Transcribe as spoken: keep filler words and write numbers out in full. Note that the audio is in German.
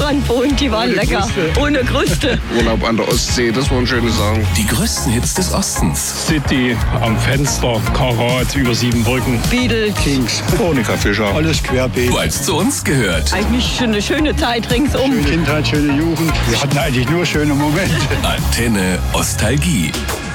Strand wohnt, die waren Ohne lecker. Kruste. Ohne Kruste. Urlaub an der Ostsee, das waren schöne Sachen. Die größten Hits des Ostens. City am Fenster, Karat über Siebenbrücken. Beatles. Kings. Monika Fischer. Alles querbeet. Weil es zu uns gehört. Eigentlich schon eine schöne Zeit ringsum. Schöne Kindheit, schöne Jugend. Wir hatten eigentlich nur schöne Momente. Antenne Ostalgie.